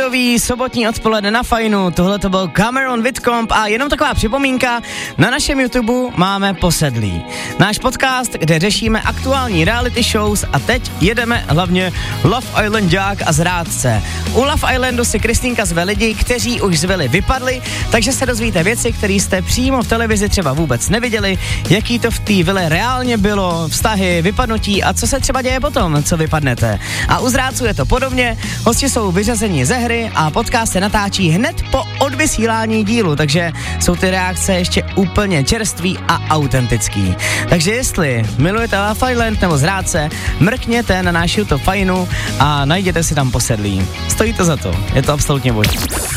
víkendový sobotní odpoledne na Fajnu, tohle to byl Cameron Whitcomb a jenom taková připomínka, na našem YouTube máme Posedlí. Náš podcast, kde řešíme aktuální reality shows a teď jedeme hlavně Love Islandák a zrádce. U Love Islandu si Kristýnka zve lidi, kteří už z vily vypadli, takže se dozvíte věci, které jste přímo v televizi třeba vůbec neviděli, jaký to v té vile reálně bylo, vztahy, vypadnutí a co se třeba děje potom, co vypadnete. A u zrádců je to podobně, hosti jsou vyřazeni ze hry a podcast se natáčí hned po odvysílání dílu, takže jsou ty reakce ještě úplně čerství a autentický. Takže jestli milujete Love Island nebo zrádce, mrkněte na náš YouTube Fajnu a najděte si tam Posedlí. Stojí to za to, je to absolutně boží.